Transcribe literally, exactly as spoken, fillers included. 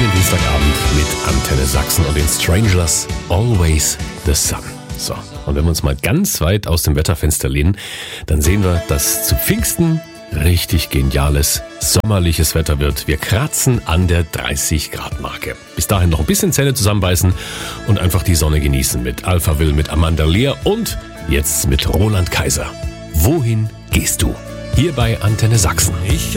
schönen Dienstagabend mit Antenne Sachsen und den Stranglers, Always the Sun. So, und wenn wir uns mal ganz weit aus dem Wetterfenster lehnen, dann sehen wir, dass zu Pfingsten richtig geniales, sommerliches Wetter wird. Wir kratzen an der dreißig Grad Marke. Bis dahin noch ein bisschen Zähne zusammenbeißen und einfach die Sonne genießen mit Alphaville, mit Amanda Lear und jetzt mit Roland Kaiser. Wohin gehst du? Hier bei Antenne Sachsen. Ich